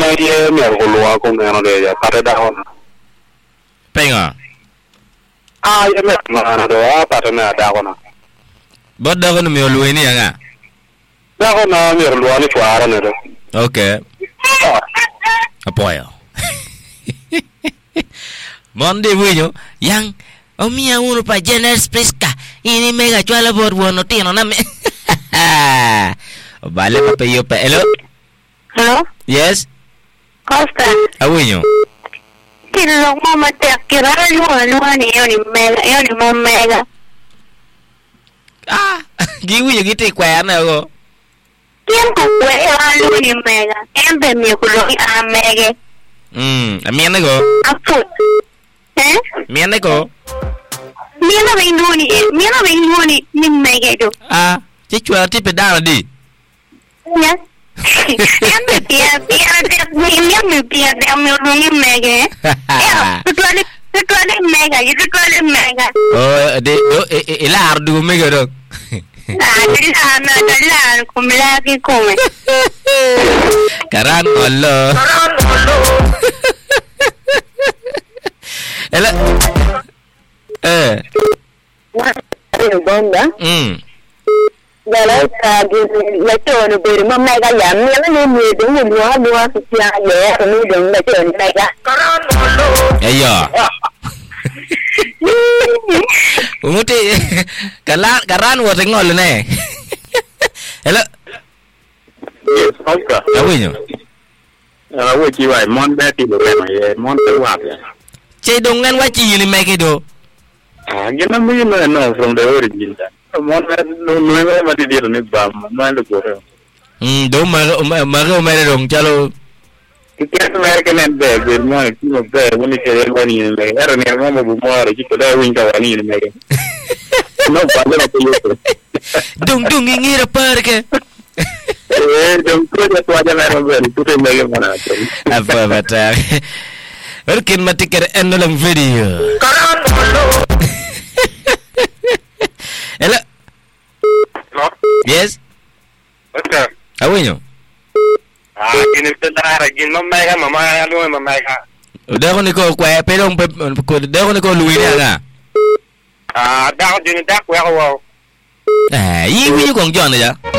ye me ko lo ko me no de ya pa da ho penga ye me ma do pa ta na da ho na bodda ko me lo ni nga da ho na me lo ni chwara ne do okay apoyo monde winyo yang omia uno pa Genesis Prisca ini mega chwala bor buono tino na me vale pa yo pa hello yes Costa awinyo kilo mo mate kira lo ni yo ni mo mega giwi gite kwa na go tiempo kwe lo ni mega embe mi ko lo mega amia go aput miane go miana vinguni ni mega do che chwa ti pedala di ya embe pia mi pia de mi lo ni mega tu ale mega oh de ila ardu mega do Dala kumlaki kume. Karan Allah. Ela. Bonda. Dala tagi la tono beri mamma ga yam ni ni dum lu sia le ni dum la tono mega. Karan Allah. Ayo. Umuti karan wo tengol ne. Hello. Oscar awinyo wo chi wa mon ba ti do ma ye mon te wa ya che dongan wa chi ni me ke do gena mu no from the origin mon no ma ti dir ni ba ma le ko do ma dong chalo que no era que me ve mo ti mo ve woni che le woni le era ne mo bu mo ri ko da win ka wani ne no pa le ko yo dung ngira parke tu aja merah beri, tu bagaimana? Apa betul? Mungkin mati keren dalam video. Hello. Yes. Betul. Awinyo. Gini sebentar, gini mama lu. Udah ko niko kwa pelong udah ko niko luwi na. Dah ko gini dah ko. Iyi kong John ya.